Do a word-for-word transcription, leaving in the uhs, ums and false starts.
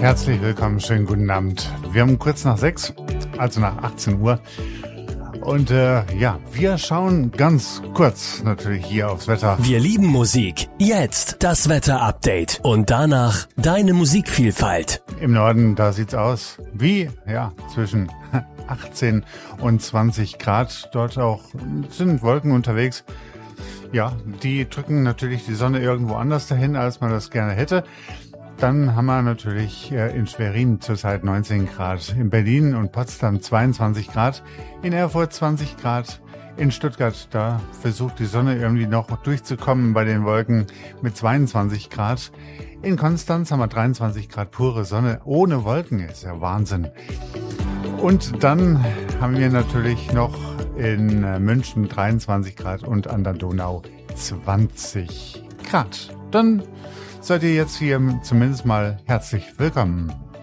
Herzlich willkommen, schönen guten Abend. Wir haben kurz nach sechs, also nach achtzehn Uhr. Und äh, ja, wir schauen ganz kurz natürlich hier aufs Wetter. Wir lieben Musik. Jetzt das Wetter-Update. Und danach deine Musikvielfalt. Im Norden, da sieht's aus wie, ja, zwischen achtzehn und zwanzig Grad. Dort auch sind Wolken unterwegs. Ja, die drücken natürlich die Sonne irgendwo anders dahin, als man das gerne hätte. Dann haben wir natürlich in Schwerin zurzeit neunzehn Grad, in Berlin und Potsdam zweiundzwanzig Grad, in Erfurt zwanzig Grad, in Stuttgart, da versucht die Sonne irgendwie noch durchzukommen bei den Wolken mit zweiundzwanzig Grad. In Konstanz haben wir dreiundzwanzig Grad pure Sonne ohne Wolken, ist ja Wahnsinn. Und dann haben wir natürlich noch in München dreiundzwanzig Grad und an der Donau zwanzig Grad. Dann seid ihr jetzt hier zumindest mal herzlich willkommen.